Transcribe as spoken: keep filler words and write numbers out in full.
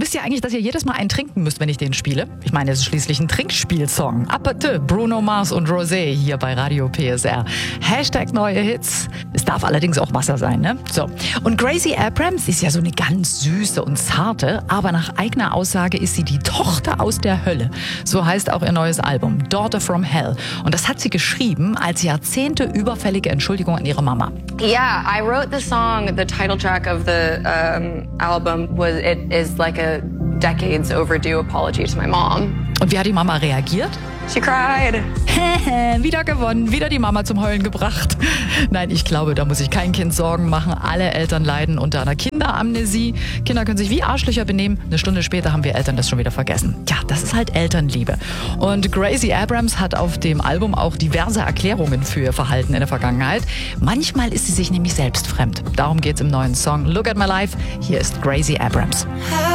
Wisst ihr eigentlich, dass ihr jedes Mal einen trinken müsst, wenn ich den spiele? Ich meine, es ist schließlich ein Trinkspielsong. Apete, Bruno Mars und Rosé hier bei Radio P S R. Hashtag neue Hits. Es darf allerdings auch Wasser sein, ne? So. Und Gracie Abrams ist ja so eine ganz süße und zarte, aber nach eigener Aussage ist sie die Tochter aus der Hölle. So heißt auch ihr neues Album, Daughter from Hell. Und das hat sie geschrieben als Jahrzehnte überfällige Entschuldigung an ihre Mama. Yeah, I wrote the song, the title track of the um, album was, it is like a decades overdue apology to my mom. Und wie hat die Mama reagiert? She cried. Wieder gewonnen, wieder die Mama zum Heulen gebracht. Nein, ich glaube, da muss sich kein Kind Sorgen machen. Alle Eltern leiden unter einer Kinderamnesie. Kinder können sich wie Arschlöcher benehmen. Eine Stunde später haben wir Eltern das schon wieder vergessen. Ja, das ist halt Elternliebe. Und Gracie Abrams hat auf dem Album auch diverse Erklärungen für ihr Verhalten in der Vergangenheit. Manchmal ist sie sich nämlich selbst fremd. Darum geht's im neuen Song Look at My Life. Hier ist Gracie Abrams.